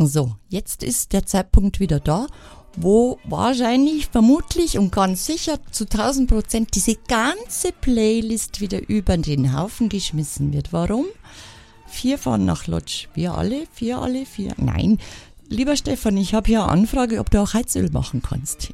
So, jetzt ist der Zeitpunkt wieder da, wo wahrscheinlich, vermutlich und ganz sicher zu 1000% diese ganze Playlist wieder über den Haufen geschmissen wird. Warum? 4 fahren nach Lodz. Wir alle? 4 alle? 4? Nein. Lieber Stefan, ich habe hier eine Anfrage, ob du auch Heizöl machen kannst.